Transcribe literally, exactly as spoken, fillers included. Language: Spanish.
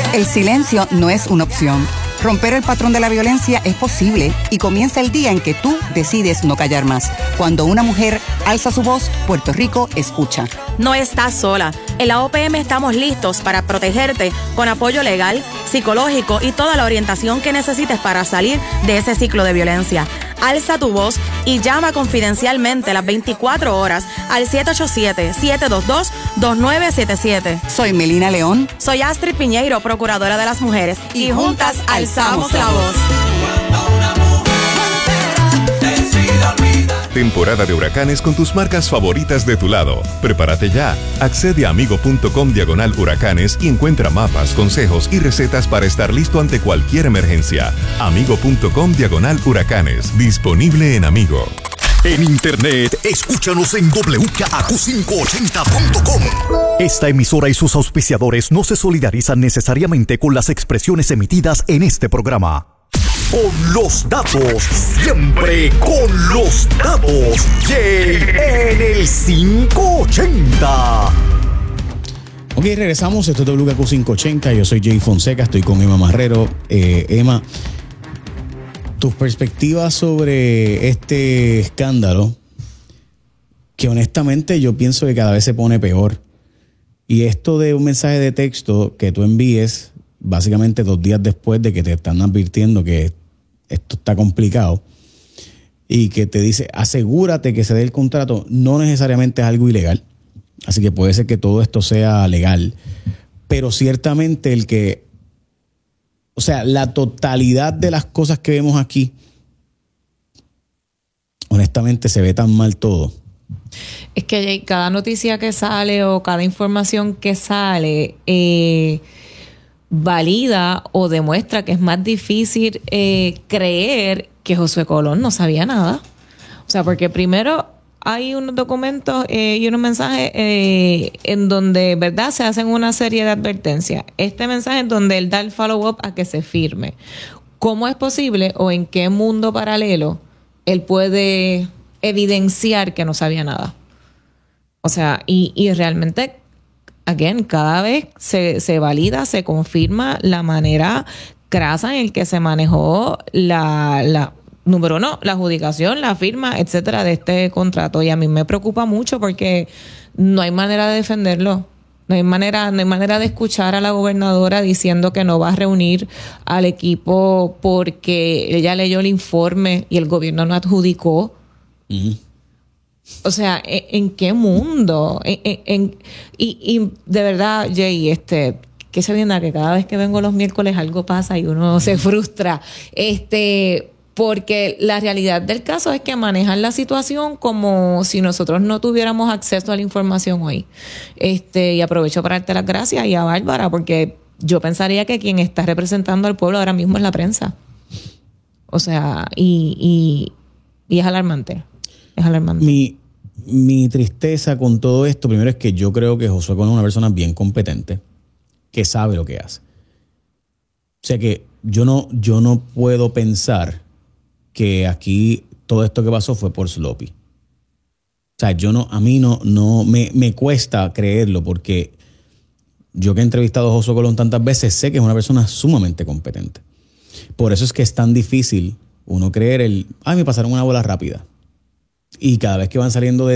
El silencio no es una opción. Romper el patrón de la violencia es posible y comienza el día en que tú decides no callar más. Cuando una mujer alza su voz, Puerto Rico escucha. No estás sola. En la O P M estamos listos para protegerte con apoyo legal, psicológico y toda la orientación que necesites para salir de ese ciclo de violencia. Alza tu voz y llama confidencialmente las veinticuatro horas al siete ocho siete, siete dos dos, dos nueve siete siete. Soy Melina León. Soy Astrid Piñeiro, procuradora de las mujeres. Y, y juntas alzamos la voz. Temporada de huracanes con tus marcas favoritas de tu lado. Prepárate ya. Accede a amigo.com diagonal huracanes y encuentra mapas, consejos y recetas para estar listo ante cualquier emergencia. Amigo.com diagonal huracanes. Disponible en Amigo. En internet, escúchanos en doble u K A Q quinientos ochenta punto com. Esta emisora y sus auspiciadores no se solidarizan necesariamente con las expresiones emitidas en este programa. Con los datos, siempre con los datos. Jay en el quinientos ochenta. Ok, regresamos. Esto es doble u K A Q quinientos ochenta. Yo soy Jay Fonseca, estoy con Emma Marrero. Eh, Emma, tus perspectivas sobre este escándalo, que honestamente yo pienso que cada vez se pone peor. Y esto de un mensaje de texto que tú envíes básicamente dos días después de que te están advirtiendo que esto está complicado y que te dice asegúrate que se dé el contrato, no necesariamente es algo ilegal, así que puede ser que todo esto sea legal, pero ciertamente el que, o sea, la totalidad de las cosas que vemos aquí, honestamente se ve tan mal todo. Es que cada noticia que sale o cada información que sale eh, valida o demuestra que es más difícil eh, creer que Josué Colón no sabía nada. O sea, porque primero hay unos documentos eh, y unos mensajes eh, en donde, ¿verdad?, se hacen una serie de advertencias. Este mensaje en donde él da el follow-up a que se firme. ¿Cómo es posible o en qué mundo paralelo él puede evidenciar que no sabía nada? O sea, y, y realmente, again, cada vez se, se valida, se confirma la manera crasa en el que se manejó la, la número uno, la adjudicación, la firma, etcétera, de este contrato. Y a mí me preocupa mucho porque no hay manera de defenderlo. No hay manera, no hay manera de escuchar a la gobernadora diciendo que no va a reunir al equipo porque ella leyó el informe y el gobierno no adjudicó. Uh-huh. O sea, ¿en, en qué mundo? En, en, en, y, y de verdad, Jay, este, que se viene que cada vez que vengo los miércoles algo pasa y uno se frustra. Este, porque la realidad del caso es que manejan la situación como si nosotros no tuviéramos acceso a la información hoy. Este, y aprovecho para darte las gracias y a Bárbara, porque yo pensaría que quien está representando al pueblo ahora mismo es la prensa. O sea, y, y, y es alarmante. Es alarmante. Mi, mi tristeza con todo esto, primero es que yo creo que Josué Colón es una persona bien competente, que sabe lo que hace. O sea que yo no, yo no puedo pensar que aquí todo esto que pasó fue por sloppy. O sea, yo no, a mí no, no me, me cuesta creerlo, porque yo que he entrevistado a Josué Colón tantas veces sé que es una persona sumamente competente. Por eso es que es tan difícil uno creer el, ay, me pasaron una bola rápida. Y cada vez que van saliendo de